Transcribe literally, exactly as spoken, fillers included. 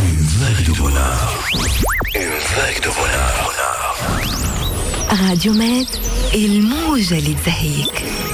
Une vague de bonheur. Une vague de bonheur. راديو ميد الموجة اللي تزهيك.